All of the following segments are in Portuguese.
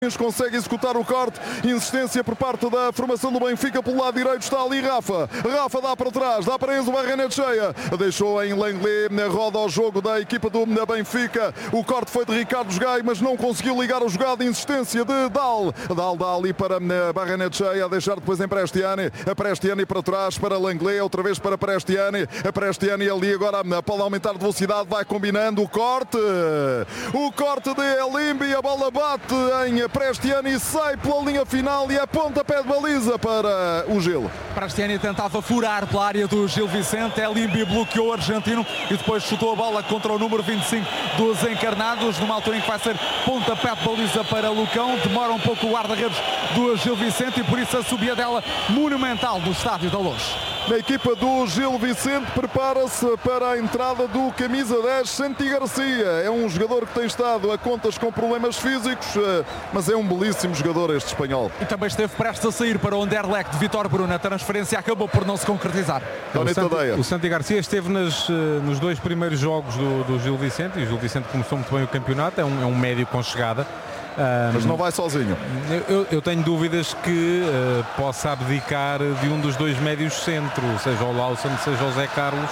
Consegue executar o corte, insistência por parte da formação do Benfica pelo lado direito, está ali Rafa dá para trás, dá para Enzo Barrenetxea, deixou em Lenglet, roda ao jogo da equipa do Benfica, o corte foi de Ricardo Gai, mas não conseguiu ligar a jogada, insistência de Dal dá ali para Barrenetxea, a deixar depois em Prestiani para trás, para Lenglet, outra vez para Prestiani ali agora pode aumentar de velocidade, vai combinando o corte de Elimbi, a bola bate em Prestiani, sai pela linha final e é pontapé de baliza para o Gil. Prestiani tentava furar pela área do Gil Vicente, Elimbi bloqueou o argentino e depois chutou a bola contra o número 25 dos encarnados, numa altura em que vai ser pontapé de baliza para Lucão. Demora um pouco o guarda-redes do Gil Vicente e por isso a subida dela monumental do Estádio da Luz. Na equipa do Gil Vicente prepara-se para a entrada do camisa 10, Santi Garcia. É um jogador que tem estado a contas com problemas físicos, mas é um belíssimo jogador este espanhol. E também esteve prestes a sair para o Anderlecht de Vítor Bruno. A transferência acabou por não se concretizar. O Santi Garcia esteve nos dois primeiros jogos do Gil Vicente e o Gil Vicente começou muito bem o campeonato. É um médio com chegada. Mas não vai sozinho. Eu tenho dúvidas que possa abdicar de um dos dois médios centro, seja o Lawson, seja o Zé Carlos,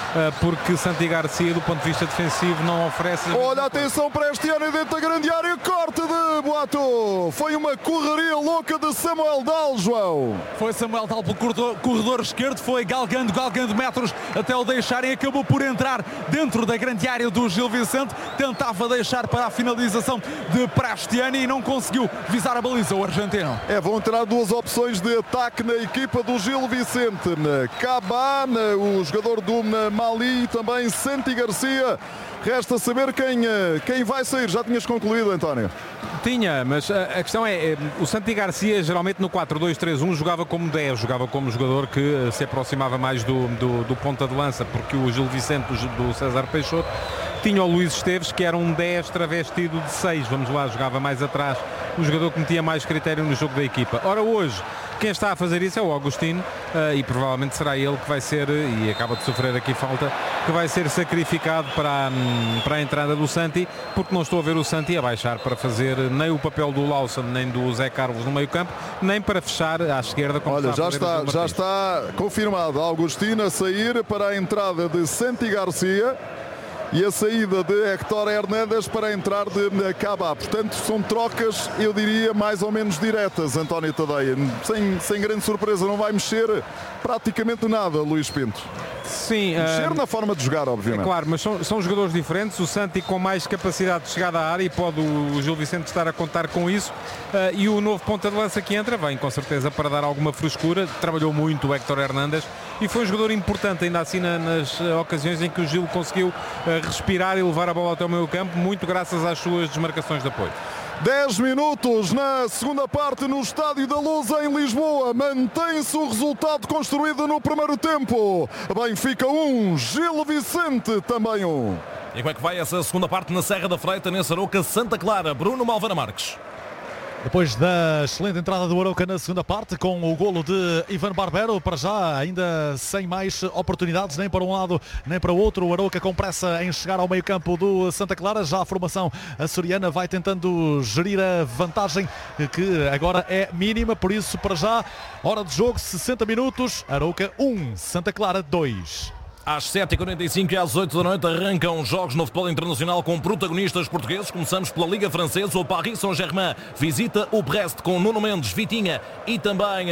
porque Santi Garcia, do ponto de vista defensivo, não oferece... Olha, atenção para este ano dentro da grande área, corte de Boato. Foi uma correria louca de Samuel Dal, João. Foi Samuel Dal pelo corredor esquerdo, foi galgando metros até o deixarem, acabou por entrar dentro da grande área do Gil Vicente, tentava deixar para a finalização de Prestiani e não conseguiu visar a baliza o argentino. Vão entrar duas opções de ataque na equipa do Gil Vicente. Cabá, o jogador do Mali, e também Santi Garcia. Resta saber quem vai sair. Já tinhas concluído, António? Tinha, mas a questão é, o Santi Garcia geralmente no 4-2-3-1 jogava como 10, jogava como jogador que se aproximava mais do ponta de lança, porque o Gil Vicente do César Peixoto tinha o Luís Esteves, que era um 10 travestido de 6, vamos lá, jogava mais atrás, um jogador que metia mais critério no jogo da equipa. Ora, hoje quem está a fazer isso é o Agostinho e provavelmente será ele que vai ser, e acaba de sofrer aqui falta, que vai ser sacrificado para a entrada do Santi, porque não estou a ver o Santi a baixar para fazer nem o papel do Lawson nem do Zé Carlos no meio campo, nem para fechar à esquerda. Olha, já está confirmado Agostinho a sair para a entrada de Santi Garcia e a saída de Héctor Hernández para a entrar de Cabá. Portanto, são trocas, eu diria, mais ou menos diretas, António Tadeia. Sem grande surpresa, não vai mexer praticamente nada, Luís Pinto. Sim, mexer na forma de jogar, obviamente. É claro, mas são jogadores diferentes. O Santi com mais capacidade de chegada à área e pode o Gil Vicente estar a contar com isso. E o novo ponta de lança que entra vem com certeza para dar alguma frescura. Trabalhou muito o Héctor Hernández e foi um jogador importante ainda assim nas ocasiões em que o Gil conseguiu respirar e levar a bola até o meio campo, muito graças às suas desmarcações de apoio. 10 minutos na segunda parte no Estádio da Luz em Lisboa. Mantém-se o resultado construído no primeiro tempo. Benfica 1, Gil Vicente também 1. E como é que vai essa segunda parte na Serra da Freita, nessa Arouca Santa Clara? Bruno Malvana Marques. Depois da excelente entrada do Arouca na segunda parte, com o golo de Ivan Barbero, para já ainda sem mais oportunidades, nem para um lado nem para o outro. O Arouca com pressa em chegar ao meio campo do Santa Clara. Já a formação açoriana vai tentando gerir a vantagem, que agora é mínima, por isso para já, hora de jogo, 60 minutos, Arouca 1, Santa Clara 2. Às 7h45 e às 8 da noite arrancam jogos no futebol internacional com protagonistas portugueses. Começamos pela Liga Francesa. O Paris Saint-Germain visita o Brest com Nuno Mendes, Vitinha e também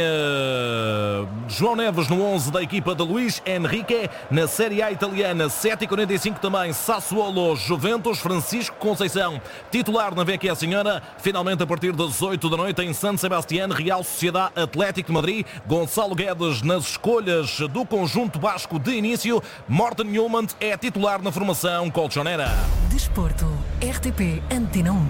João Neves no 11 da equipa de Luís Henrique. Na Série A italiana, 7h45 também Sassuolo, Juventus, Francisco Conceição, titular na VQ Senhora. Finalmente a partir das 8 da noite em San Sebastián, Real Sociedade Atlético de Madrid. Gonçalo Guedes nas escolhas do conjunto basco de início. Morten Newman é titular na formação colchonera. Desporto, RTP Antena 1.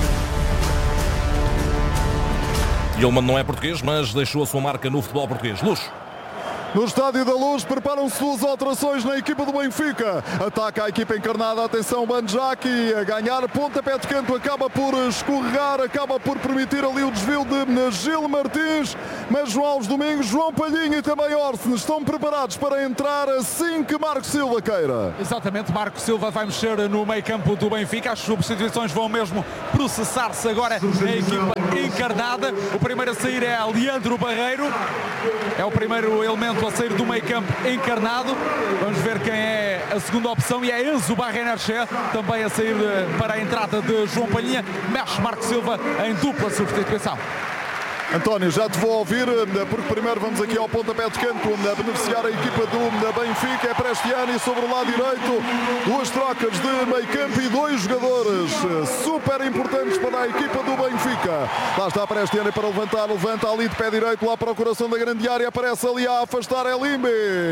Newman não é português, mas deixou a sua marca no futebol português. Luz. No Estádio da Luz preparam-se duas alterações na equipa do Benfica. Ataca a equipa encarnada, atenção, Banjaki a ganhar, pontapé de canto, acaba por escorregar, acaba por permitir ali o desvio de Gil Martins. mas João Alves Domingos, João Palhinha e também Orsnes estão preparados para entrar assim que Marco Silva queira. Exatamente, Marco Silva vai mexer no meio campo do Benfica. As substituições vão mesmo processar-se agora na equipa encarnada. O primeiro a sair é Leandro Barreiro, é o primeiro elemento a sair do meio campo encarnado. Vamos ver quem é a segunda opção, e é Enzo Barrenechea também a sair para a entrada de João Palhinha. Mexe Marco Silva em dupla substituição. António, já te vou ouvir, porque primeiro vamos aqui ao pontapé de canto, a beneficiar a equipa do Benfica. É Prestiani sobre o lado direito, duas trocas de meio campo e dois jogadores super importantes para a equipa do Benfica. Lá está Prestiani para levantar, levanta ali de pé direito, lá para o coração da grande área, aparece ali a afastar Elimbe.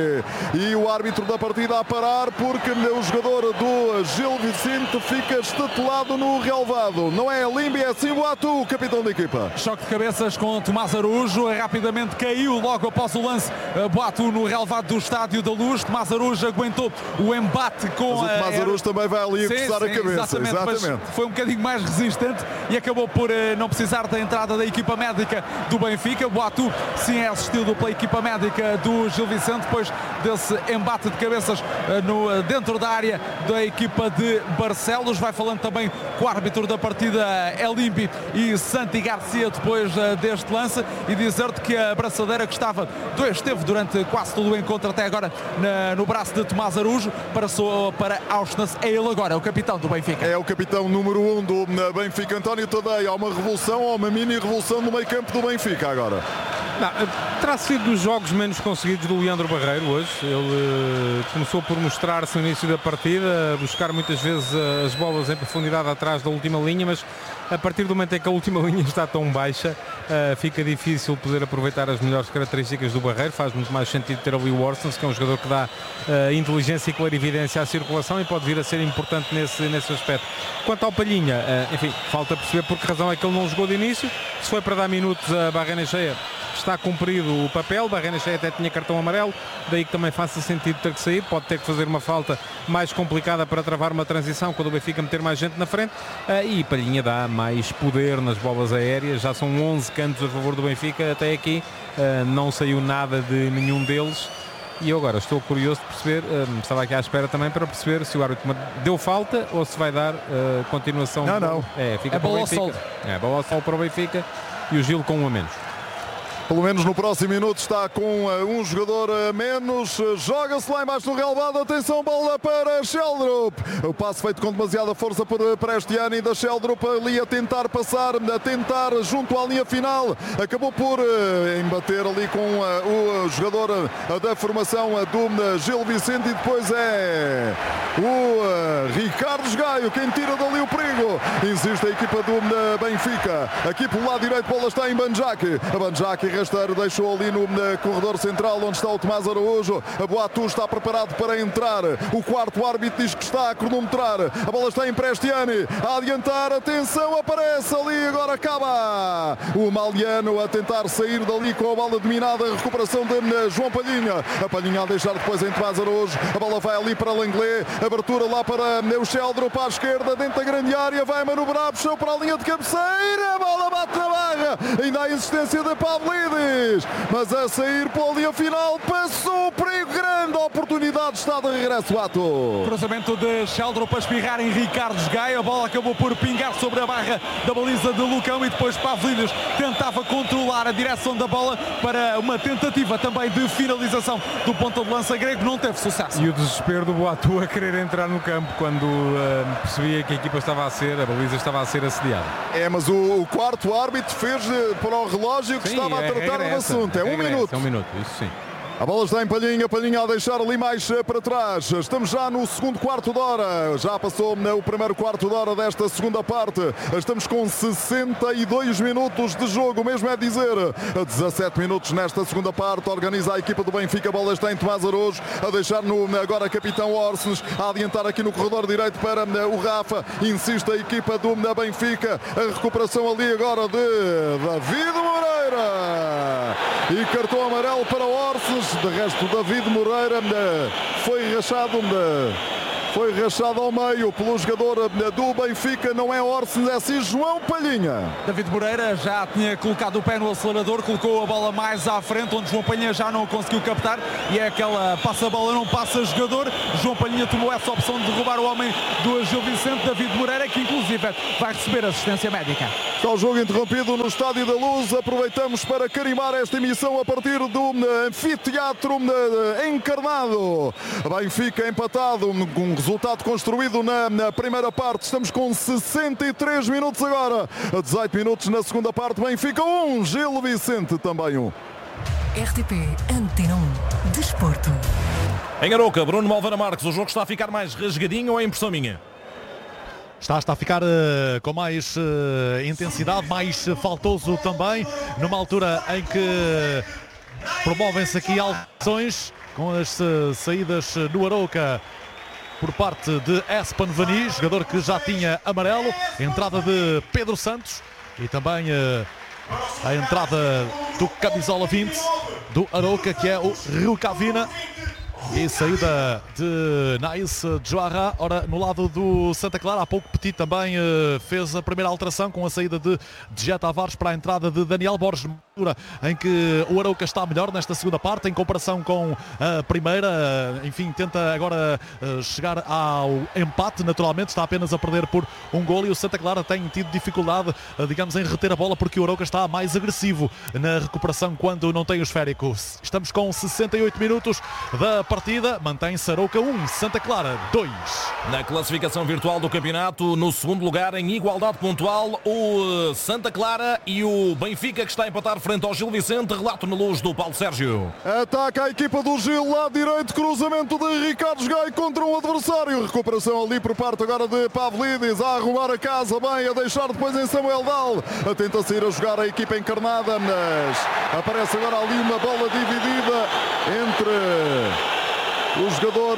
E o árbitro da partida a parar, porque o jogador do Gil Vicente fica estatelado no relvado. Não é Elimbe, é sim Boatu, o capitão da equipa. Choque de cabeças com Tomás Araújo, rapidamente caiu logo após o lance Boatu no relvado do Estádio da Luz. Tomás Araújo aguentou o embate com mas o Tomás Araújo também vai ali encostar a cabeça. Exatamente. Foi um bocadinho mais resistente e acabou por não precisar da entrada da equipa médica do Benfica. Boatu sim é assistido pela equipa médica do Gil Vicente depois desse embate de cabeças dentro da área da equipa de Barcelos. Vai falando também com o árbitro da partida, Elimbe e Santi Garcia, depois deste lance, e dizer-te que a braçadeira que esteve durante quase todo o encontro até agora no braço de Tomás Araújo passou para Auschwitz. É ele agora, o capitão do Benfica. É o capitão número 1 do Benfica. António Tadeia, há uma revolução ou uma mini revolução no meio campo do Benfica agora? Não, terá sido dos jogos menos conseguidos do Leandro Barreiro hoje. Ele começou por mostrar-se no início da partida, buscar muitas vezes as bolas em profundidade atrás da última linha, mas a partir do momento em que a última linha está tão baixa, fica difícil poder aproveitar as melhores características do Barreiro. Faz muito mais sentido ter ali o Orsnes, que é um jogador que dá inteligência e clarividência à circulação e pode vir a ser importante nesse aspecto. Quanto ao Palhinha, enfim, falta perceber por que razão é que ele não jogou de início. Se foi para dar minutos a Barrenechea, está cumprido o papel. Barrenechea até tinha cartão amarelo, daí que também faça sentido ter que sair. Pode ter que fazer uma falta mais complicada para travar uma transição quando o Benfica meter mais gente na frente, e Palhinha dá mais poder nas bolas aéreas. Já são 11 cantos a favor do Benfica até aqui, não saiu nada de nenhum deles. E eu agora estou curioso de perceber, estava aqui à espera também para perceber se o árbitro deu falta ou se vai dar continuação. Não. Fica para o Benfica. Bola ao sol para o Benfica e o Gil com um a menos. Pelo menos no próximo minuto está com um jogador a menos. Joga-se lá embaixo no relvado. Atenção, bola para Sheldrup. O passo feito com demasiada força por Prestiani, da Sheldrup ali a tentar passar, a tentar junto à linha final. Acabou por embater ali com o jogador da formação do Gil Vicente, e depois é o Ricardo Gaio quem tira dali o perigo. Insiste a equipa do Benfica. Aqui pelo lado direito, bola está em Banjaki. A Banjaki rasteiro deixou ali no corredor central onde está o Tomás Araújo. A Boatu está preparado para entrar. O quarto árbitro diz que está a cronometrar. A bola está em Prestiani a adiantar. Atenção, aparece ali, agora acaba o Maliano a tentar sair dali com a bola dominada. A recuperação de João Palhinha. A Palhinha a deixar depois em Tomás Araújo. A bola vai ali para Langlais. Abertura lá para o Sheldrup à esquerda, dentro da grande área. Vai manobrar, puxou para a linha de cabeceira. A bola bate na barra. Ainda há insistência de Pavlidis, mas a sair pela linha final passou o perigo grande. A oportunidade está de regresso, Ato. Cruzamento de Sheldrup para espirrar em Ricardo Gaio. A bola acabou por pingar sobre a barra da baliza de Lucão, e depois Pavlidis tentava controlar a direção da bola para uma tentativa também de finalização do ponta de lança grego. Não teve sucesso. E o desespero do Boatu a querer entrar no campo quando percebia que a equipa estava a baliza estava a ser assediada. Mas o quarto árbitro fez para o relógio que estava a tratar do assunto. É um minuto. É um minuto, isso sim. A bola está em Palhinha, Palhinha a deixar ali mais para trás. Estamos já no segundo quarto de hora. Já passou o primeiro quarto de hora desta segunda parte. Estamos com 62 minutos de jogo, mesmo é dizer. 17 minutos nesta segunda parte. Organiza a equipa do Benfica. A bola está em Tomás Araújo, a deixar agora capitão Orsnes, a adiantar aqui no corredor direito para o Rafa. Insiste a equipa do Benfica. A recuperação ali agora de David Moreira. E cartão amarelo para Orsnes. De resto, David Moreira foi rachado, Foi rachado ao meio pelo jogador do Benfica, não é Orsens, é sim João Palhinha. David Moreira já tinha colocado o pé no acelerador, colocou a bola mais à frente, onde João Palhinha já não conseguiu captar, e é aquela passa-bola, não passa jogador. João Palhinha tomou essa opção de derrubar o homem do Gil Vicente, David Moreira, que inclusive vai receber assistência médica. Está o jogo interrompido no Estádio da Luz. Aproveitamos para carimbar esta emissão a partir do anfiteatro encarnado. Benfica empatado, com resultado construído na primeira parte. Estamos com 63 minutos agora. 18 minutos na segunda parte. Benfica 1, Gil Vicente também 1. RTP Antena 1. Desporto. Em Arouca, Bruno Malveira Marques, o jogo está a ficar mais rasgadinho ou é impressão minha? Está a ficar com mais intensidade, mais faltoso também, numa altura em que promovem-se aqui alterações com as saídas no Arouca por parte de Espan Vani, jogador que já tinha amarelo, entrada de Pedro Santos e também a entrada do camisola 20 do Arouca, que é o Rucavina. E saída de Nais Joara. Ora, no lado do Santa Clara, há pouco Petit também fez a primeira alteração com a saída de Gia Tavares para a entrada de Daniel Borges, em que o Arouca está melhor nesta segunda parte em comparação com a primeira. Enfim, tenta agora chegar ao empate, naturalmente está apenas a perder por um golo, e o Santa Clara tem tido dificuldade, digamos, em reter a bola, porque o Arouca está mais agressivo na recuperação quando não tem o esférico. Estamos com 68 minutos da partida, mantém-se Arouca 1, Santa Clara 2. Na classificação virtual do campeonato, no segundo lugar em igualdade pontual, o Santa Clara e o Benfica, que está a empatar frente ao Gil Vicente. Relato na luz do Paulo Sérgio. Ataca a equipa do Gil, lado direito, cruzamento de Ricardo Gai contra um adversário. Recuperação ali por parte agora de Pavlidis, a arrumar a casa bem, a deixar depois em Samuel Dal. Tenta sair a jogar a equipa encarnada, mas aparece agora ali uma bola dividida entre o jogador...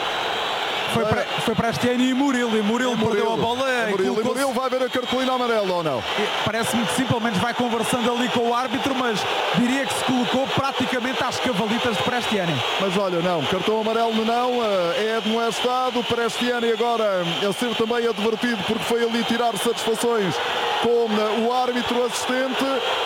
Foi Prestiani e Murilo. E Murilo perdeu a bola. Murilo vai ver a cartolina amarela ou não? Parece-me que sim, pelo menos vai conversando ali com o árbitro, mas diria que se colocou praticamente às cavalitas de Prestiani. Mas olha, não, cartão amarelo não, é admoestado. Prestiani agora a ser também advertido, porque foi ali tirar satisfações com o árbitro assistente.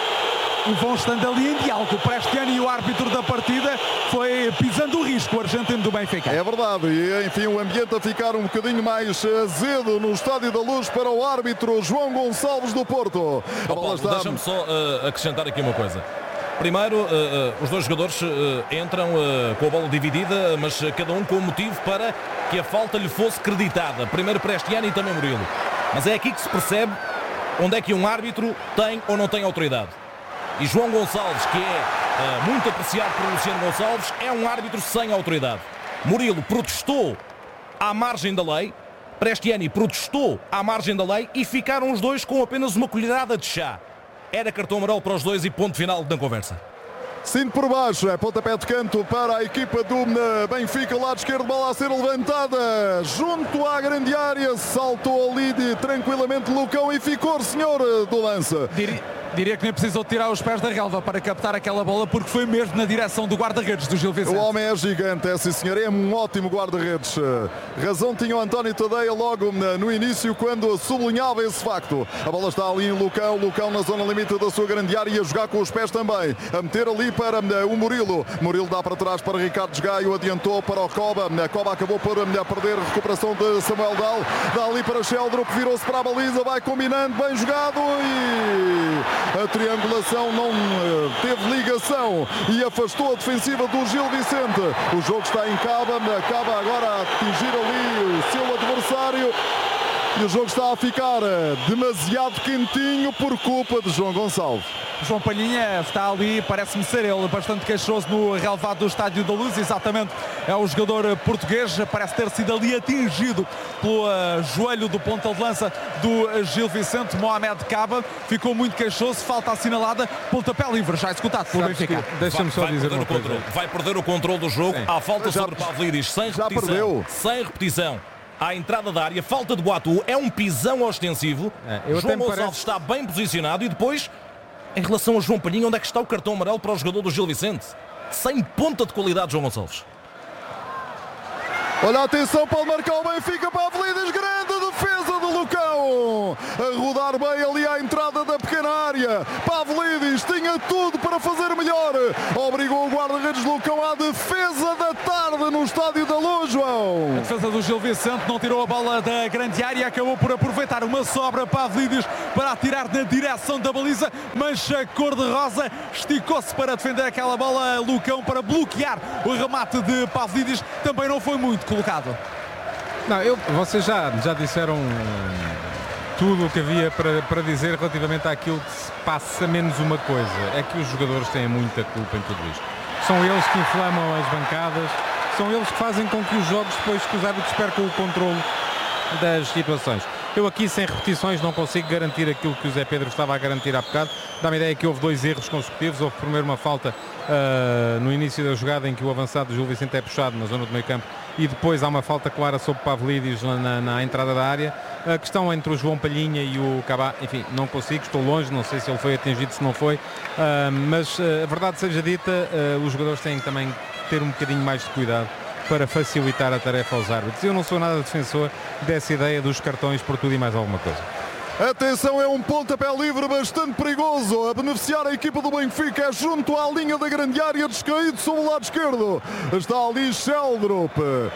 Vão estando ali em diálogo. O Prestiani e o árbitro da partida foi pisando o risco, o argentino do Benfica. É verdade, e enfim o ambiente a ficar um bocadinho mais azedo no Estádio da Luz para o árbitro João Gonçalves do Porto. Deixa-me só acrescentar aqui uma coisa. Primeiro, os dois jogadores entram com a bola dividida, mas cada um com um motivo para que a falta lhe fosse creditada. Primeiro Prestiani e também Murilo. Mas é aqui que se percebe onde é que um árbitro tem ou não tem autoridade. E João Gonçalves, que é muito apreciado por Luciano Gonçalves, é um árbitro sem autoridade. Murilo protestou à margem da lei, Prestiani protestou à margem da lei e ficaram os dois com apenas uma colherada de chá. Era cartão amarelo para os dois e ponto final na conversa. Cinto por baixo, é pontapé de canto para a equipa do Benfica, lado esquerdo, bola a ser levantada junto à grande área, saltou ali tranquilamente Lucão e ficou, senhor do lança. Diria que nem precisou tirar os pés da relva para captar aquela bola, porque foi mesmo na direção do guarda-redes do Gil Vicente. O homem é gigante, é sim senhor, é um ótimo guarda-redes. Razão tinha o António Tadeia logo no início, quando sublinhava esse facto. A bola está ali em Lucão na zona limite da sua grande área e a jogar com os pés também. A meter ali para o Murilo. Murilo dá para trás para Ricardo Gaio, adiantou para o Coba. Coba acabou por perder, recuperação de Samuel Dal. Dá ali para Sheldrup, virou-se para a baliza, vai combinando, bem jogado e... a triangulação não teve ligação e afastou a defensiva do Gil Vicente. O jogo está em Caba agora a atingir ali o seu adversário e o jogo está a ficar demasiado quentinho por culpa de João Gonçalves. João Palhinha está ali, parece-me ser ele bastante queixoso no relevado do Estádio da Luz, exatamente, é o jogador português, parece ter sido ali atingido pelo joelho do ponta de lança do Gil Vicente. Mohamed Caba ficou muito queixoso, falta assinalada, pontapé livre, já executado pelo Benfica. Deixa-me só dizer uma coisa. Vai perder o controle do jogo, há falta sobre Pavlidis, sem repetição. À entrada da área, falta de Boatu, é um pisão ostensivo. João Gonçalves está bem posicionado e depois, em relação a João Palhinha, onde é que está o cartão amarelo para o jogador do Gil Vicente? Sem ponta de qualidade, João Gonçalves. Olha a atenção, pode marcar o Benfica. Pavlidis, grande defesa do Lucão. A rodar bem ali à entrada da pequena área. Pavlidis tinha tudo para fazer melhor. Obrigou o guarda-redes Lucão à defesa da tarde no Estádio da Luz, João. A defesa do Gil Vicente não tirou a bola da grande área, acabou por aproveitar uma sobra Pavlidis para atirar na direção da baliza, mas a cor-de-rosa esticou-se para defender aquela bola. Lucão para bloquear o remate de Pavlidis, também não foi muito colocado. Não, vocês já disseram tudo o que havia para dizer relativamente àquilo que se passa, menos uma coisa, é que os jogadores têm muita culpa em tudo isto. São eles que inflamam as bancadas, são eles que fazem com que os jogos, depois que os árbitros percam o controle das situações. Eu aqui, sem repetições, não consigo garantir aquilo que o Zé Pedro estava a garantir há bocado. Dá-me a ideia que houve 2 erros consecutivos. Houve primeiro uma falta no início da jogada, em que o avançado Gil Vicente é puxado na zona do meio campo, e depois há uma falta clara sobre Pavlidis na entrada da área. A questão entre o João Palhinha e o Cabá, enfim, não consigo, estou longe, não sei se ele foi atingido, se não foi, mas a verdade seja dita, os jogadores têm também que ter um bocadinho mais de cuidado para facilitar a tarefa aos árbitros. Eu não sou nada defensor dessa ideia dos cartões por tudo e mais alguma coisa. Atenção, é um pontapé livre bastante perigoso a beneficiar a equipa do Benfica. É junto à linha da grande área, descaído sobre o lado esquerdo. Está ali Sheldrup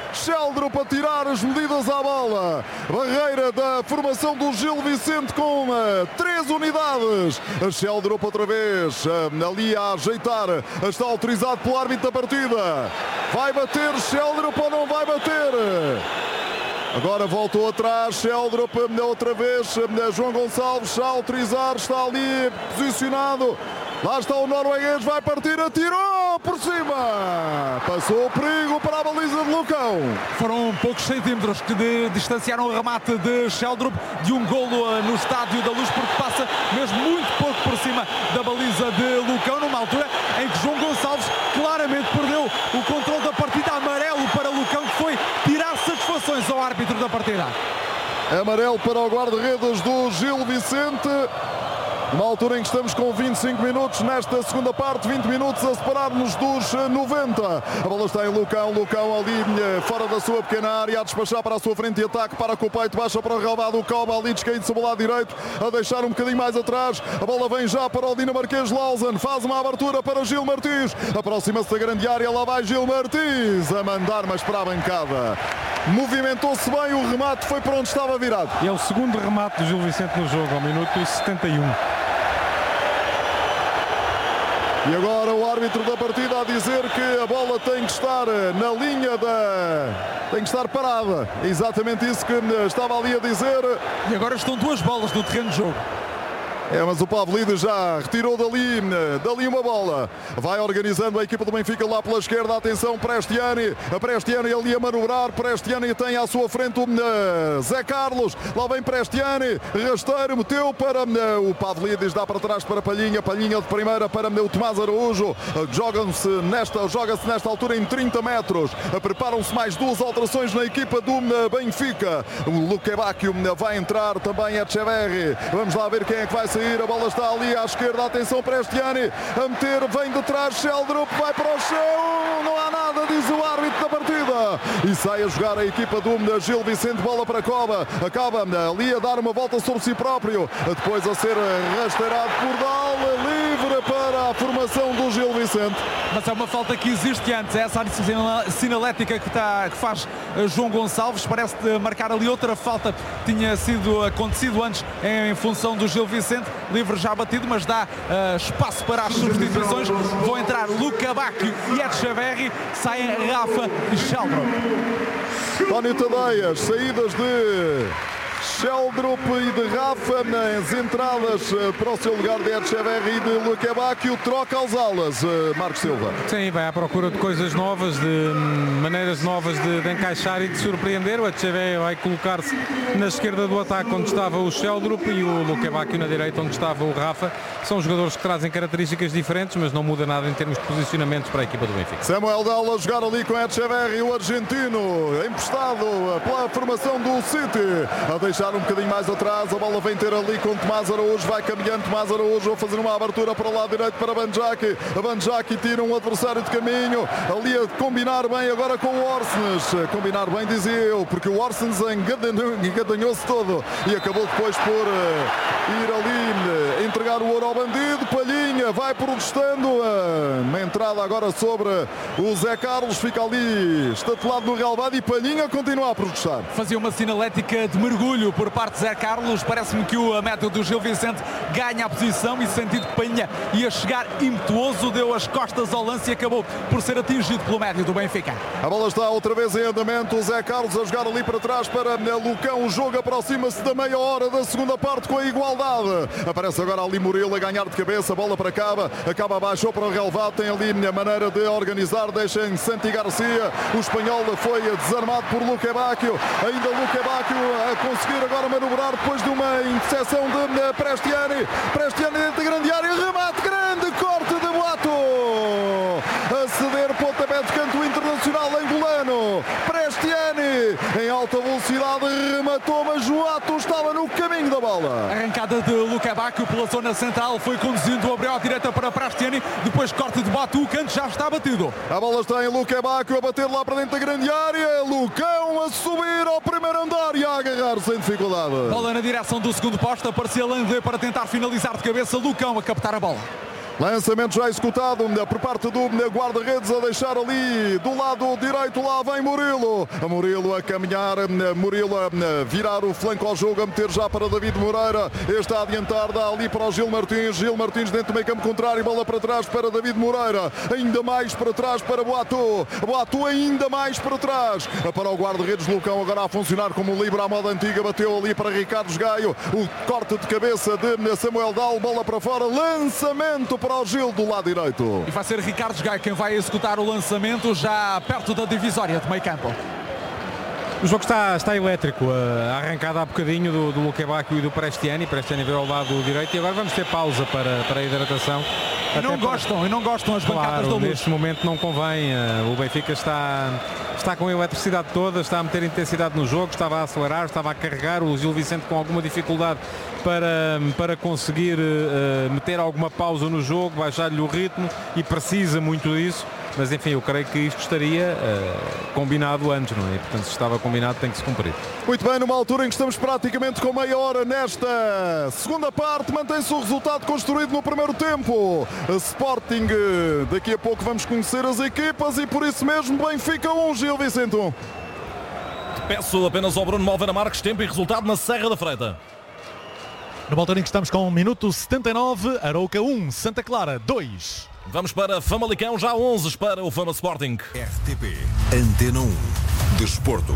a tirar as medidas à bola. Barreira da formação do Gil Vicente com 3 unidades. A Sheldrup outra vez ali a ajeitar. Está autorizado pelo árbitro da partida. Vai bater Sheldrup ou não vai bater? Agora voltou atrás, Sheldrup outra vez, João Gonçalves a autorizar, está ali posicionado. Lá está o norueguês, vai partir, atirou por cima. Passou o perigo para a baliza de Lucão. Foram poucos centímetros que distanciaram o remate de Sheldrup de um golo no Estádio da Luz, porque passa mesmo muito pouco por cima da baliza de Lucão, numa altura em que João Gonçalves claramente perdeu o controle da partida. Amarelo para Lucão, que foi tirar satisfações ao árbitro da partida. Amarelo para o guarda-redes do Gil Vicente. Uma altura em que estamos com 25 minutos nesta segunda parte, 20 minutos a separar-nos dos 90. A bola está em Lucão ali fora da sua pequena área, a despachar para a sua frente de ataque, para com o peito, baixa para o relvado, o Coba ali descaído sobre o lado direito, a deixar um bocadinho mais atrás. A bola vem já para o dinamarquês Lausanne, faz uma abertura para Gil Martins, aproxima-se da grande área, lá vai Gil Martins a mandar, mas para a bancada. Movimentou-se bem, o remate foi para onde estava virado. É o segundo remate do Gil Vicente no jogo, ao minuto 71. E agora o árbitro da partida a dizer que a bola tem que estar na linha tem que estar parada. É exatamente isso que estava ali a dizer. E agora estão 2 bolas no terreno de jogo. Mas o Pavlidis já retirou dali uma bola. Vai organizando a equipa do Benfica lá pela esquerda. Atenção, Prestiani. A Prestiani ali a manobrar. Prestiani tem à sua frente o Zé Carlos. Lá vem Prestiani. Rasteiro, meteu para o Pavlidis. Dá para trás para Palhinha. Palhinha de primeira para o Tomás Araújo. Joga-se nesta altura em 30 metros. Preparam-se mais 2 alterações na equipa do Benfica. O Luquebacchio vai entrar também a Echeverri. Vamos lá ver quem é que vai sair. A bola está ali à esquerda, atenção Prestiani a meter, vem de trás Sheldrup, vai para o chão, não há nada, diz o árbitro da partida, e sai a jogar a equipa do Gil Vicente. Bola para Coba, acaba ali a dar uma volta sobre si próprio, depois a ser rasteirado por Dal, livre para a formação do Gil Vicente. Mas é uma falta que existe antes, essa sinalética que faz João Gonçalves, parece marcar ali outra falta que tinha acontecido antes em função do Gil Vicente. Livre já batido, mas dá espaço para as substituições. Vão entrar Luquebacchio e Echeverri, saem Rafa e Sheldrup. Tónio Tadeias, saídas de Sheldrup e de Rafa nas entradas para o seu lugar de Echeverri e de Luquebacchio. Troca aos alas, Marcos Silva. Sim, vai à procura de coisas novas, de maneiras novas de encaixar e de surpreender. O Echeverri vai colocar-se na esquerda do ataque, onde estava o Sheldrup, e o Luquebacchio na direita, onde estava o Rafa. São jogadores que trazem características diferentes, mas não muda nada em termos de posicionamentos para a equipa do Benfica. Samuel Dal a jogar ali com Echeverri, o argentino, emprestado pela formação do City, a deixar um bocadinho mais atrás. A bola vem ter ali com Tomás Araújo. Vai caminhando Tomás Araújo a fazer uma abertura para o lado direito para Banjaki. A Banjaki tira um adversário de caminho. Ali a combinar bem agora com o Orsnes. Combinar bem, dizia eu, porque o Orsnes engadanhou-se todo e acabou depois por ir ali entregar o ouro ao bandido. Palhinha vai protestando. Uma entrada agora sobre o Zé Carlos. Fica ali estatelado no relvado e Palhinha continua a protestar. Fazia uma sinalética de mergulho por parte de Zé Carlos. Parece-me que o método do Gil Vicente ganha a posição e sentido que Palhinha ia chegar impetuoso, deu as costas ao lance e acabou por ser atingido pelo médio do Benfica. A bola está outra vez em andamento. O Zé Carlos a jogar ali para trás para Lucão. O jogo aproxima-se da meia hora da segunda parte com a igualdade. Aparece agora ali Murilo a ganhar de cabeça. A bola para Acaba baixou para o relvado. Tem ali a maneira de organizar. Deixa em Santi Garcia. O espanhol foi desarmado por Luque Bacchio. Ainda Luque Bacchio a conseguir agora manobrar depois de uma interseção de Prestiani. Prestiani dentro da grande área. Remate grande. Corte de Boato. A ceder pontapé de canto internacional angolano. Prestiani em alta velocidade rematou, mas Boato estava no caminho da bola. Arrancada de Luque Bacchio pela zona central. Foi conduzindo, abriu à direita para Prestiani. Depois corte de Boato. O canto já está batido. A bola está em Luque Bacchio a bater lá para dentro da grande área. Lucão a subir ao primeiro andar e a agarrar sem dificuldade. Bola na direção do segundo posto. Aparecia Landé para tentar finalizar de cabeça. Lucão a captar a bola. Lançamento já executado por parte do guarda-redes a deixar ali do lado direito. Lá vem Murilo. Murilo a caminhar. Murilo a virar o flanco ao jogo, a meter já para David Moreira. Este a adiantar, dá ali para o Gil Martins. Gil Martins dentro do meio campo contrário. Bola para trás para David Moreira. Ainda mais para trás para Boato. Boato ainda mais para trás. Para o guarda-redes Lucão agora a funcionar como livre à moda antiga. Bateu ali para Ricardo Gaio. O corte de cabeça de Samuel Dal. Bola para fora. Lançamento para o Gil do lado direito. E vai ser Ricardo Gaio quem vai executar o lançamento já perto da divisória de meio campo. O jogo está elétrico. A arrancada há bocadinho do Luque Bacchio e do Prestiani. Prestiani veio ao lado direito e agora vamos ter pausa para a hidratação. E não gostam as bancadas da Luz. Neste momento não convém. O Benfica está com a eletricidade toda, está a meter intensidade no jogo, estava a acelerar, estava a carregar. O Gil Vicente com alguma dificuldade para conseguir meter alguma pausa no jogo, baixar-lhe o ritmo e precisa muito disso. Mas enfim, eu creio que isto estaria combinado antes, não é? Portanto, se estava combinado tem que se cumprir. Muito bem, numa altura em que estamos praticamente com meia hora nesta segunda parte, mantém-se o resultado construído no primeiro tempo. A Sporting, daqui a pouco vamos conhecer as equipas e por isso mesmo Benfica 1, Gil Vicente 1. Peço apenas ao Bruno Malveira Marques tempo e resultado na Serra da Freita. No altura em que estamos com o minuto 79, Arouca 1, Santa Clara 2. Vamos para Famalicão, já 11 para o Fama Sporting. RTP Antena 1 Desporto.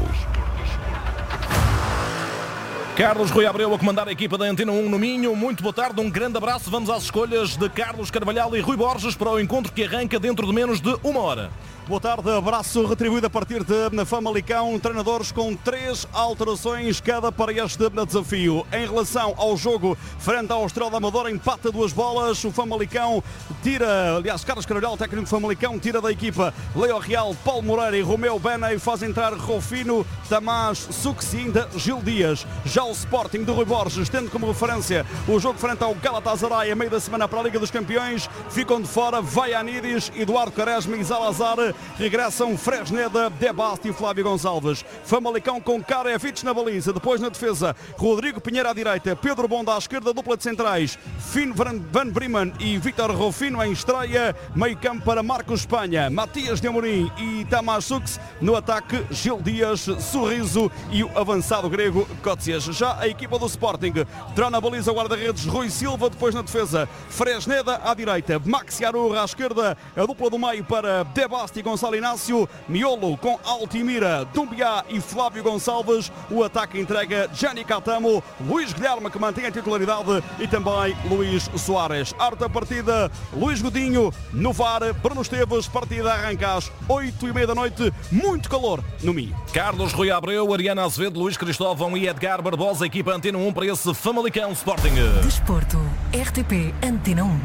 Carlos Rui Abreu a comandar a equipa da Antena 1 no Minho. Muito boa tarde, um grande abraço. Vamos às escolhas de Carlos Carvalhal e Rui Borges para o encontro que arranca dentro de menos de uma hora. Boa tarde, abraço retribuído a partir de Famalicão. Treinadores com 3 alterações cada para este desafio. Em relação ao jogo frente ao Estrela da Amadora, empata 2 bolas. O Famalicão tira, aliás, Carlos Carvalhal, técnico do Famalicão, tira da equipa Leo Real, Paulo Moreira e Romeu Bena e faz entrar Rofino, Tamás, Succi e ainda Gil Dias. Já o Sporting de Rui Borges, tendo como referência o jogo frente ao Galatasaray a meio da semana para a Liga dos Campeões, ficam de fora Vaianidis, Eduardo Quaresma e Salazar. Regressam Fresneda, De Basti e Flávio Gonçalves. Famalicão com Karevich na baliza. Depois na defesa, Rodrigo Pinheiro à direita, Pedro Bonda à esquerda, dupla de centrais, Finn Van Bremen e Vítor Rofino em estreia. Meio campo para Marcos Espanha, Matias de Amorim e Tamás Succi. No ataque, Gil Dias, Sorriso e o avançado grego Kótsias. Já a equipa do Sporting terá na baliza o guarda-redes Rui Silva. Depois na defesa, Fresneda à direita, Maxi Arur à esquerda, a dupla do meio para De Basti e Gonçalo Inácio, Miolo com Altimira, Dumbiá e Flávio Gonçalves. O ataque entrega Gianni Catamo, Luís Guilherme que mantém a titularidade e também Luís Soares. Arte a partida, Luís Godinho, no VAR, Bruno Esteves, partida arranca às 8h30 da noite, muito calor no Minho. Carlos Rui Abreu, Ariana Azevedo, Luís Cristóvão e Edgar Barbosa, equipa Antena 1 para esse Famalicão Sporting. Desporto, RTP Antena 1.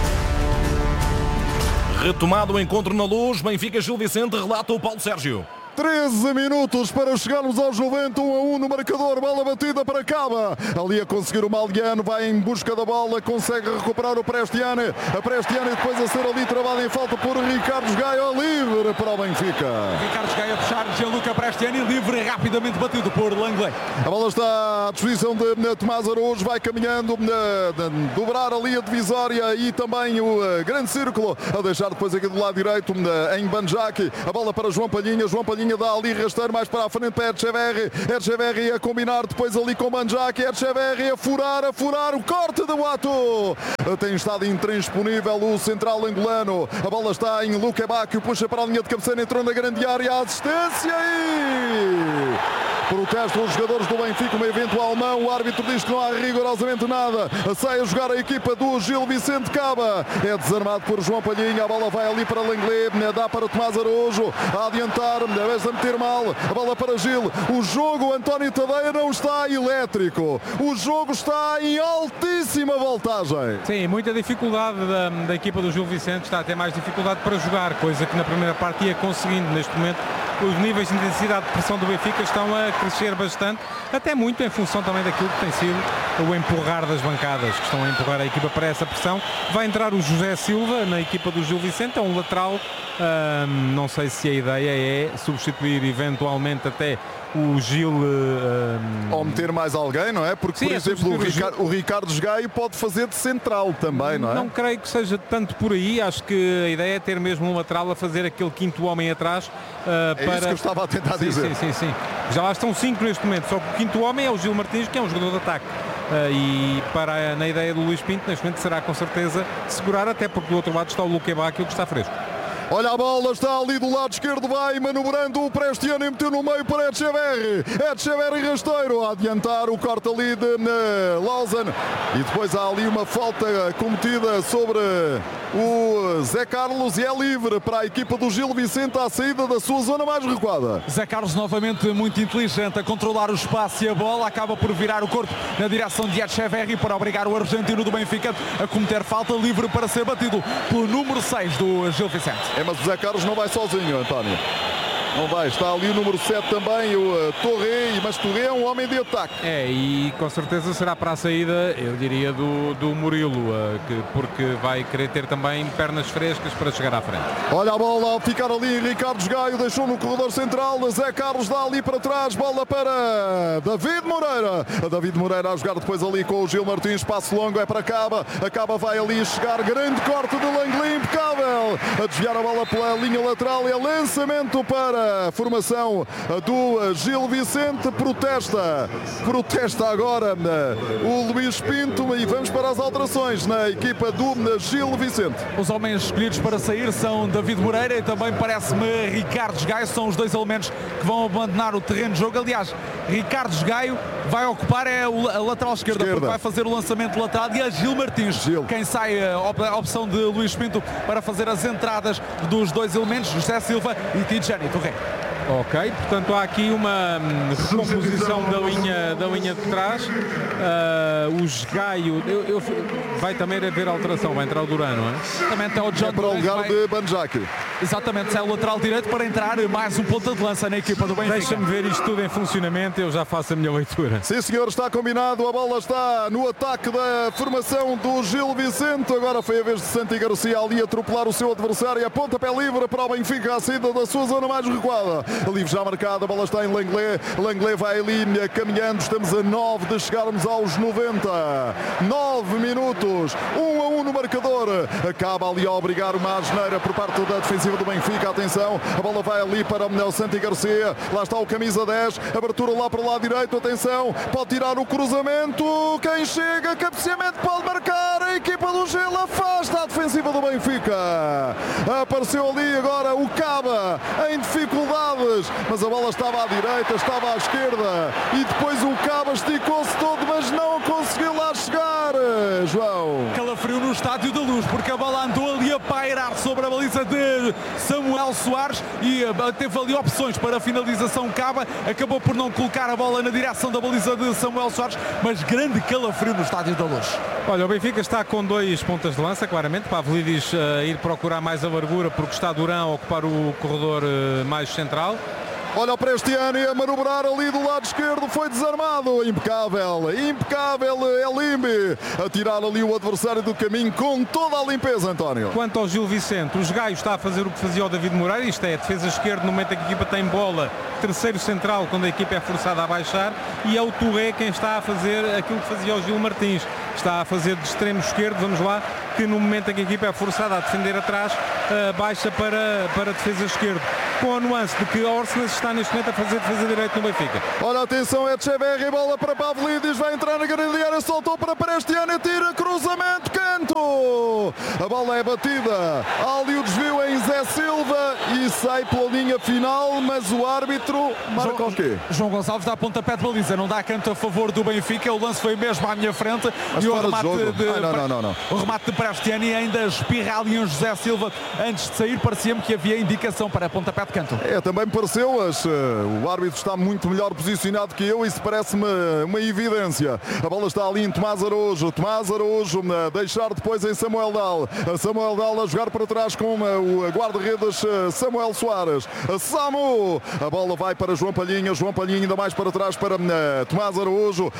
Retomado o encontro na Luz, Benfica Gil Vicente, relata o Paulo Sérgio. 13 minutos para chegarmos aos 91 no marcador. Bola batida para Caba. Ali a conseguir o Maliano. Vai em busca da bola. Consegue recuperar o Prestiani. A Prestiani depois a ser ali travada em falta por Ricardo Gaio. Livre para o Benfica. Ricardo Gaio a puxar Gianluca Prestiani. Livre, rapidamente batido por Langley. A bola está à disposição de Tomás Araújo. Vai caminhando. Dobrar ali a divisória e também o grande círculo. A deixar depois aqui do lado direito em Banjaki. A bola para João Palhinha. João Palhinha dá ali rasteiro mais para a frente para Etcheverry a combinar depois ali com Banjaki. Etcheverry a furar o corte de Boato. Tem estado intransponível o central angolano. A bola está em Luque Bacchio, puxa para a linha de cabeceira, entrou na grande área, a assistência e protestam os jogadores do Benfica, uma eventual mão. O árbitro diz que não há rigorosamente nada. Sai a jogar a equipa do Gil Vicente Caba. É desarmado por João Palhinha. A bola vai ali para Langley. Dá para Tomás Araújo a adiantar, a vez de meter mal. A bola para Gil. O jogo, António Tadeia, não está elétrico. O jogo está em altíssima voltagem. Sim, muita dificuldade da equipa do Gil Vicente. Está a ter mais dificuldade para jogar, coisa que na primeira parte ia conseguindo. Neste momento os níveis de intensidade de pressão do Benfica estão a crescer bastante, até muito em função também daquilo que tem sido o empurrar das bancadas, que estão a empurrar a equipa para essa pressão. Vai entrar o José Silva na equipa do Gil Vicente, é um lateral. Não sei se a ideia é substituir eventualmente até o Gil ou meter mais alguém, não é? Porque, sim, por exemplo, o Ricardo Gaio pode fazer de central também, não é? Não creio que seja tanto por aí. Acho que a ideia é ter mesmo um lateral a fazer aquele quinto homem atrás. É isso que eu estava a tentar dizer. Sim. Já lá estão 5 neste momento, só que o quinto homem é o Gil Martins, que é um jogador de ataque. E na ideia do Luís Pinto, neste momento será com certeza segurar, até porque do outro lado está o Luque Bacchio, que está fresco. Olha a bola, está ali do lado esquerdo, vai manobrando o Prestiani, meteu no meio para Etcheverry rasteiro, a adiantar o corte ali de Lausanne. E depois há ali uma falta cometida sobre o Zé Carlos e é livre para a equipa do Gil Vicente à saída da sua zona mais recuada. Zé Carlos novamente muito inteligente a controlar o espaço e a bola, acaba por virar o corpo na direção de Etcheverry para obrigar o argentino do Benfica a cometer falta, livre para ser batido pelo número 6 do Gil Vicente. Mas o Zé Carlos não vai sozinho, António. Não vai, está ali o número 7 também, o Torre, mas Torre é um homem de ataque. E com certeza será para a saída, eu diria, do Murilo, porque vai querer ter também pernas frescas para chegar à frente. Olha a bola, ao ficar ali Ricardo Gaio, deixou no corredor central, Zé Carlos dá ali para trás, bola para David Moreira. David Moreira a jogar depois ali com o Gil Martins, passo longo é para Caba, a Caba vai ali chegar, grande corte de Langley, impecável, a desviar a bola pela linha lateral e a lançamento para a formação do Gil Vicente. Protesta agora o Luís Pinto e vamos para as alterações na equipa do Gil Vicente. Os homens escolhidos para sair são David Moreira e também parece-me Ricardo Gaio, são os dois elementos que vão abandonar o terreno de jogo. Aliás, Ricardo Gaio vai ocupar a lateral esquerda, porque vai fazer o lançamento lateral e a Gil Martins, quem sai a opção de Luís Pinto para fazer as entradas dos dois elementos, José Silva e Tidjani Torre. Ok, portanto há aqui uma recomposição da linha de trás. Os Gaio vai também haver alteração, vai entrar o Duran, não é? Exatamente, é o John para o lugar de Banjaki. Exatamente, é o lateral direito para entrar mais um ponta de lança na equipa do Benfica. Deixa-me ver isto tudo em funcionamento, eu já faço a minha leitura. Sim senhor, está combinado, a bola está no ataque da formação do Gil Vicente. Agora foi a vez de Santi Garcia ali atropelar o seu adversário, a pontapé livre para o Benfica à saída da sua zona mais recuada. Livre já marcado, a bola está em Langley vai ali caminhando, estamos a 9 de chegarmos aos 90. 9 minutos, 1-1 no marcador. Acaba ali a obrigar uma asneira por parte da defensiva do Benfica. Atenção, a bola vai ali para o Santi Garcia, lá está o camisa 10, abertura lá para o lado direito, atenção, pode tirar o cruzamento, quem chega, cabeceamento, pode marcar, a equipa do Gil afasta a defensiva do Benfica. Apareceu ali agora o Caba em dificuldades, mas a bola estava à direita, estava à esquerda e depois o Caba esticou-se todo, mas não conseguiu lá chegar, João. Calafrio no Estádio da Luz, porque a bola andou ali a pairar sobre a baliza de Samuel Soares e teve ali opções para a finalização. Caba acabou por não colocar a bola na direção da baliza de Samuel Soares, mas grande calafrio no Estádio da Luz. Olha, o Benfica está com 2 pontas de lança, claramente. Pavlidis ir procurar mais a largura porque está Duran a ocupar o corredor mais central. Olha o Prestiani a manobrar ali do lado esquerdo, foi desarmado, impecável, é Limbi a tirar ali o adversário do caminho com toda a limpeza, António. Quanto ao Gil Vicente, os Gaios está a fazer o que fazia o David Moreira, isto é, defesa esquerda no momento em que a equipa tem bola, terceiro central quando a equipa é forçada a baixar, e é o Touré quem está a fazer aquilo que fazia o Gil Martins, está a fazer de extremo esquerdo, vamos lá, que no momento em que a equipa é forçada a defender atrás, baixa para a defesa esquerda, com a nuance de que Orsnes está neste momento a fazer defesa direito no Benfica. Olha, atenção, é Etcheverry, bola para Pavlidis, vai entrar na grande área, soltou para Prestiani, tira, cruzamento, canto! A bola é batida, há ali o desvio em Zé Silva e sai pela linha final, mas o árbitro marca o quê? João Gonçalves dá pontapé de baliza, não dá canto a favor do Benfica, o lance foi mesmo à minha frente, mas e o remate não. O remate de Prestiani ainda espirra ali em José Silva antes de sair, parecia-me que havia indicação para pontapé de canto. Também me pareceu, mas o árbitro está muito melhor posicionado que eu, isso parece-me uma evidência. A bola está ali em Tomás Araújo deixar depois em Samuel Dal a jogar para trás com o guarda-redes Samuel Soares. A bola vai para João Palhinha ainda mais para trás para Tomás Araújo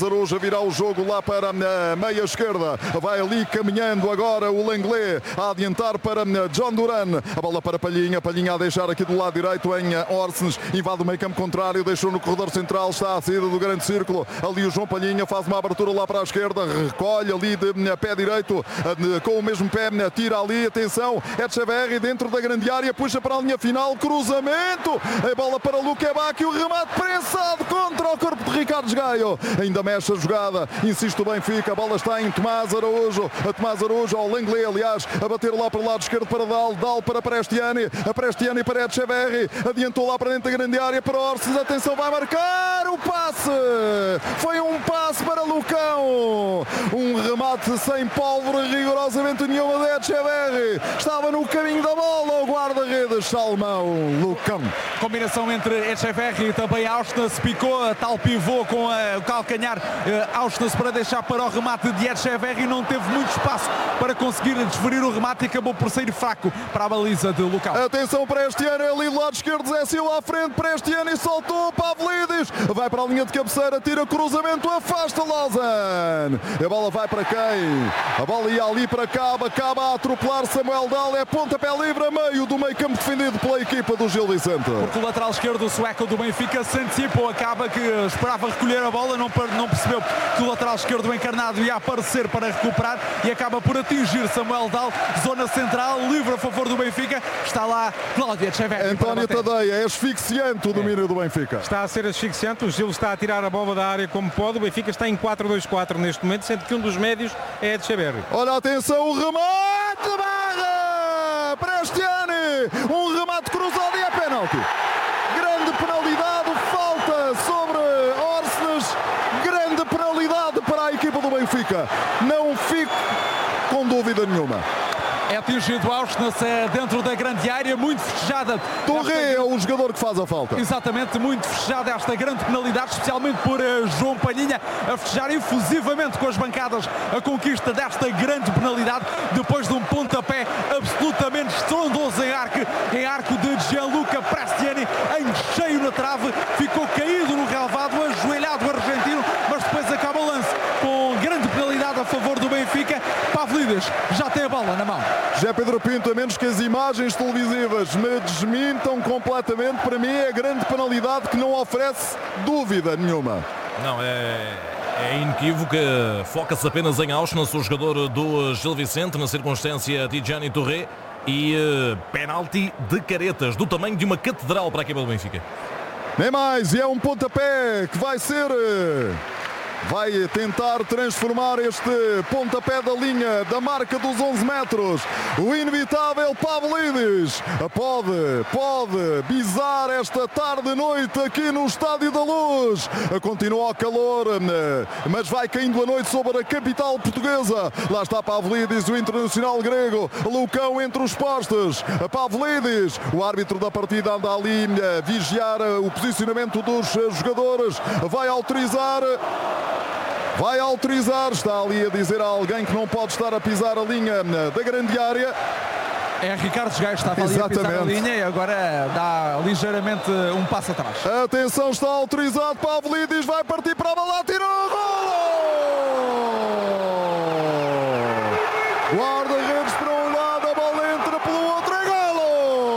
a virar o jogo lá para a meia esquerda, vai ali caminhando agora o Lenglet a adiantar para John Duran, a bola para Palhinha a deixar aqui do lado direito em Orsnes, invade o meio campo contrário, deixou no corredor central, está à saída do grande círculo, ali o João Palhinha faz uma abertura lá para a esquerda, recolhe ali de pé direito, com o mesmo pé, tira ali, atenção, Etcheverry dentro da grande área, puxa para a linha final, cruzamento, a bola para Luque Bacchi, o remate prensado contra o corpo de Ricardo Gaio, ainda mexe a jogada, insiste o Benfica, a bola está em Tomás Araújo ao Lenglet, aliás, a bater lá para o lado esquerdo para Dal para Prestiani, para Etcheverry, adiantou lá para dentro da grande área para Orsnes, atenção, vai marcar o passe, foi um passe para Lucão, um remate sem pólvora rigorosamente nenhuma de Etcheverry, estava no caminho da bola o guarda-redes Salmão, Lucão. Combinação entre Etcheverry e também Auschwitz, picou a tal pivô com o calcanhar, Auschwitz para deixar para o remate de Etcheverry, não teve muito espaço para conseguir desferir o remate e acabou por sair fraco para a baliza de Lucão. Atenção para Prestiani, ali do lado esquerdo, Zé Silva à frente, Prestiani soltou, Pavlidis, vai para a linha de cabeceira, tira cruzamento, afasta Lausanne. A bola vai para quem? A bola ia ali para Caba, acaba a atropelar Samuel Dal, é pontapé livre a meio do meio campo defendido pela equipa do Gil Vicente. Porque o lateral esquerdo, o sueco do Benfica, se antecipou, acaba que esperava recolher a bola, não percebeu que o lateral esquerdo encarnado ia aparecer para recuperar e acaba por atingir Samuel Dal, zona central, livre a favor do Benfica, está lá Cláudio Etcheverry. António Tadeia, é asfixiante o domínio do Benfica. Está a ser asfixiante, o Gil está a tirar a bola da área como pode, o Benfica está em 4-2-4 neste momento, sendo que um dos médios é Etcheverry. Olha, atenção, o remate, barra, Prestiani, um remate cruzado e é penalti. Grande penalidade, falta sobre Orsnes, grande penalidade para a equipa do Benfica, não fico com dúvida nenhuma. É atingido Auschwitz dentro da grande área, muito festejada. Torre é o jogador que faz a falta. Exatamente, muito festejada esta grande penalidade, especialmente por João Palhinha, a festejar efusivamente com as bancadas a conquista desta grande penalidade, depois de um pontapé absolutamente estrondoso em arco de Gianluca Prestiani, em cheio na trave, ficou caído no relvado, ajoelhado o argentino, mas depois acaba o lance com grande penalidade a favor do Benfica. Pavlidis já tem a bola na mão. José Pedro Pinto, a menos que as imagens televisivas me desmintam completamente, para mim é a grande penalidade que não oferece dúvida nenhuma. Não, é inequívoco, foca-se apenas em Auschwitz, o jogador do Gil Vicente, na circunstância Tidjani Touré, e penalti de caretas, do tamanho de uma catedral para a equipa do Benfica. Nem mais, e é um pontapé que vai tentar transformar este pontapé da linha da marca dos 11 metros. O inevitável Pavlidis pode bizar esta tarde e noite aqui no Estádio da Luz. Continua o calor, mas vai caindo a noite sobre a capital portuguesa. Lá está Pavlidis, o internacional grego. Lucão entre os postes. Pavlidis, o árbitro da partida, anda ali a vigiar o posicionamento dos jogadores. Vai autorizar, está ali a dizer a alguém que não pode estar a pisar a linha da grande área. É, Ricardo Gaio estava ali a pisar a linha e agora dá ligeiramente um passo atrás. Atenção, está autorizado. Pavlidis vai partir para a bola, tirou!